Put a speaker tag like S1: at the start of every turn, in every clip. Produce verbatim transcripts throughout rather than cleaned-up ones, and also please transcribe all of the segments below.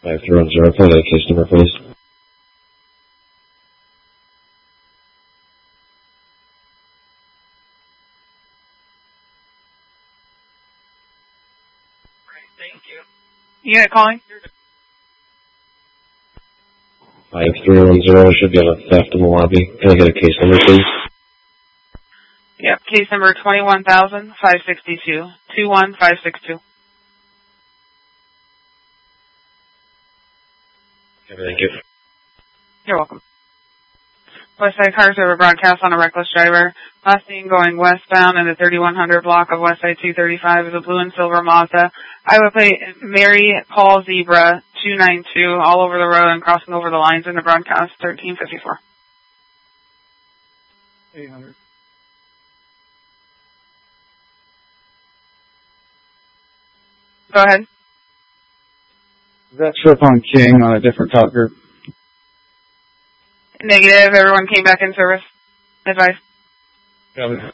S1: five three one zero, can I get a case number, please?
S2: Unit calling?
S1: five three one zero, should be on a theft in the lobby. Can I get a case number, please?
S2: Yep, case number twenty-one thousand five sixty-two, two one five six two.
S1: Thank you.
S2: You're welcome. Westside Car Server broadcast on a reckless driver. Last seen going westbound in the thirty-one hundred block of Westside two thirty-five is a blue and silver Mazda. Iowa plate Mary Paul Zebra two nine two all over the road and crossing over the lines in the broadcast thirteen fifty-four.
S3: eight hundred.
S2: Go ahead.
S3: Is that trip on King on a different top group?
S2: Negative. Everyone came back in service. Advice.
S3: Got it.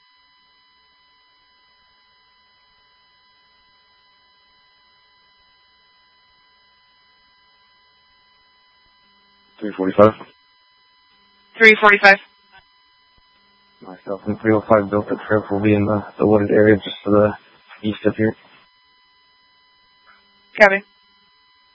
S1: three forty-five.
S2: three forty-five.
S1: Myself and three oh five built the trip will be in the, the wooded area just to the east of here.
S2: Copy.